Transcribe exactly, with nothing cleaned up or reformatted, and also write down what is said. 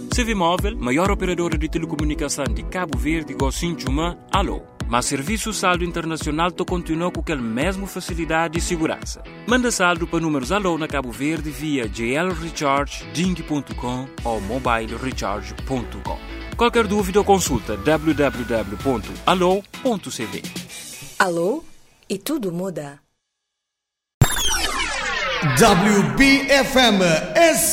Civimóvel, maior operadora de telecomunicação de Cabo Verde, Gocinchuma, alô. Mas serviço saldo internacional to continua com aquela mesma facilidade e segurança. Manda saldo para números alô na Cabo Verde via j l recharge ding ponto com ou mobile recharge ponto com. Qualquer dúvida ou consulta w w w ponto alô ponto c v. Alô? E tudo muda. W B F M